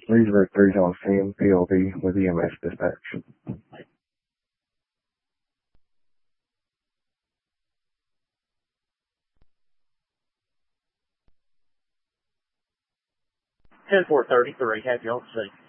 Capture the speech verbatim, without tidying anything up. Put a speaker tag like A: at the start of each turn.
A: Leesburg three's on scene, P L B with E M S dispatch.
B: ten four thirty-three, have you on scene.